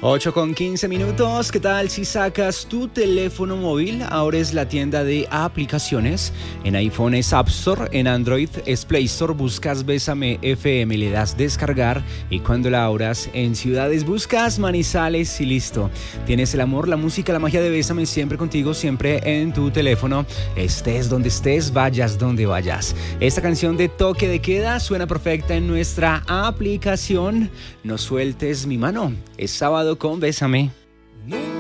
8:15. ¿Qué tal si sacas tu teléfono móvil? Ahora es la tienda de aplicaciones. En iPhone es App Store, en Android es Play Store. Buscas Bésame FM, le das descargar y cuando la abras en ciudades buscas Manizales y listo. Tienes el amor, la música, la magia de Bésame siempre contigo, siempre en tu teléfono. Estés donde estés, vayas donde vayas. Esta canción de Toque de Queda suena perfecta en nuestra aplicación. No sueltes mi mano. Es sábado con Bésame.